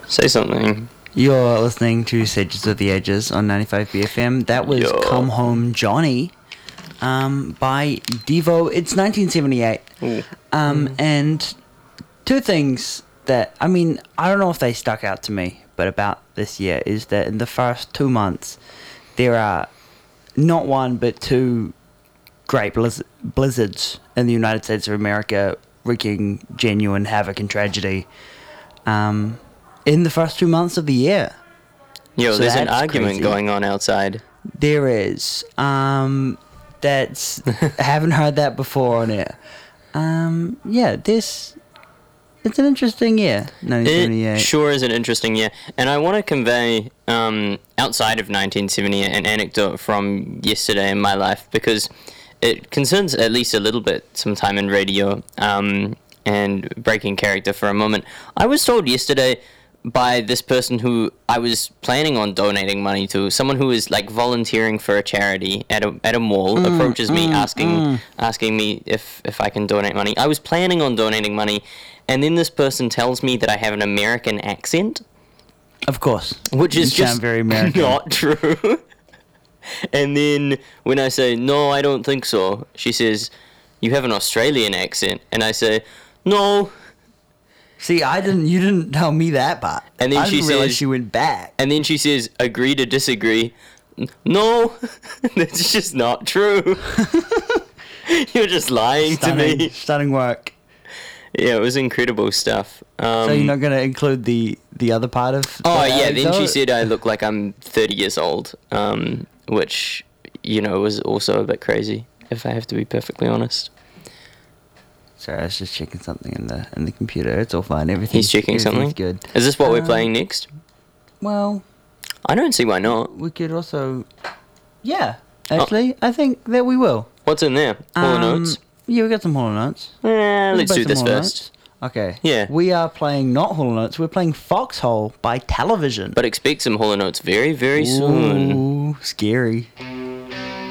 Say something. You're listening to Sages of the Ages on 95 BFM. That was Come Home Johnny by Devo. It's 1978. And two things that, I mean, I don't know if they stuck out to me, but about this year is that in the first 2 months, there are not one but two great blizzards in the United States of America wreaking genuine havoc and tragedy in the first 2 months of the year. So there's an argument going on outside. There is. That's I haven't heard that before on air. It's an interesting year, 1978. It sure is an interesting year. And I want to convey, outside of 1978, an anecdote from yesterday in my life, because it concerns at least a little bit some time in radio, and breaking character for a moment. I was told yesterday by this person who I was planning on donating money to, someone who is like volunteering for a charity at a mall, approaches me asking me if I can donate money. I was planning on donating money, and then this person tells me that I have an American accent. Of course. Which is just very American. Not true. And then when I say, no, I don't think so, she says, you have an Australian accent. And I say, no. See, you didn't tell me that part. And then I didn't realize she went back. And then she says, agree to disagree. No, that's just not true. You're just lying to me. Stunning work. Yeah, it was incredible stuff. So you're not going to include the other part of then she said I look like I'm 30 years old, which, was also a bit crazy, if I have to be perfectly honest. Sorry, I was just checking something in the computer. It's all fine. Everything's He's checking something? Good. Is this what we're playing next? Well, I don't see why not. We could also... Yeah, actually, I think that we will. What's in there? Hall & Oates? Yeah, we got some Hall & Oates. Let's do this first. Okay. Yeah. We are playing not Hall & Oates, we're playing Foxhole by Television. But expect some Hall & Oates very, very soon. Ooh, scary.